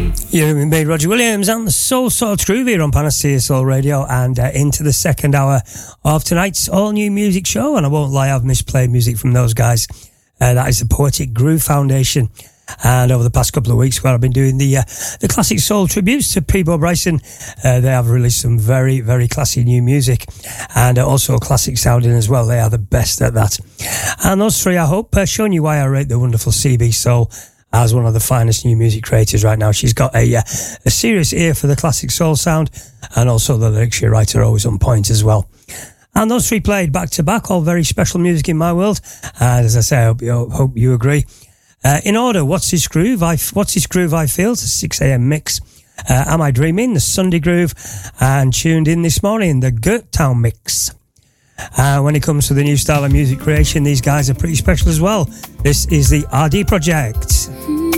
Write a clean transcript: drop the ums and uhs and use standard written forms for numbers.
You made Roger Williams and the Soul Sort of Groove here on Panacea Soul Radio, and into the second hour of tonight's all-new music show. And I won't lie, I've misplayed music from those guys. That is the Poetic Groove Foundation. And over the past couple of weeks, where I've been doing the classic soul tributes to Peabo Bryson, they have released some very, very classy new music, and also classic sounding as well. They are the best at that. And those three, I hope, showing you why I rate the wonderful CB Soul as one of the finest new music creators right now. She's got a serious ear for the classic soul sound, and also the lyrics she writes are always on point as well. And those three played back to back, all very special music in my world. And as I say, I hope you agree. In order, What's This Groove? What's This Groove I Feel? It's a 6 a.m. mix. Am I Dreaming? The Sunday Groove. And tuned in this morning, the Gert Town mix. When it comes to the new style of music creation, these guys are pretty special as well. This is the RD Project.